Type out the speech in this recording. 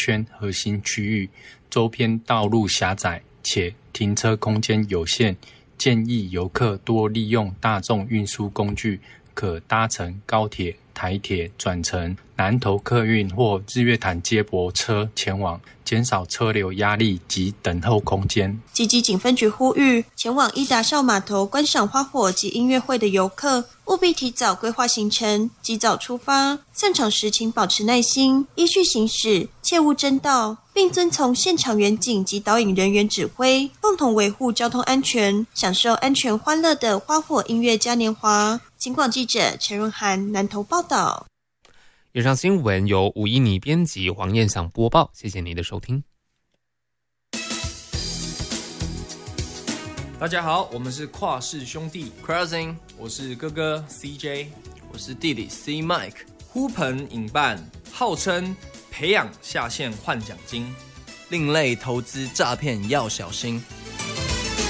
圈核心区域，周边道路狭窄且停车空间有限，建议游客多利用大众运输工具，可搭乘高铁、台铁转乘南投客运或日月潭接驳车前往，减少车流压力及等候空间。 集集警分局呼吁，前往伊达邵码头观赏花火及音乐会的游客，务必提早规划行程，及早出发。散场时请保持耐心，依序行驶，切勿争道，并遵从现场远景及导引人员指挥，共同维护交通安全，享受安全欢乐的花火音乐嘉年华。警广记者陈润涵南投报道。 以上新闻由吴依妮编辑，黄燕翔播报，谢谢你的收听。 大家好，我们是跨氏兄弟 Crossing， 我是哥哥 CJ， 我是弟弟 C Mike。 呼朋引伴，号称培养下线换奖金， 另类投资诈骗要小心。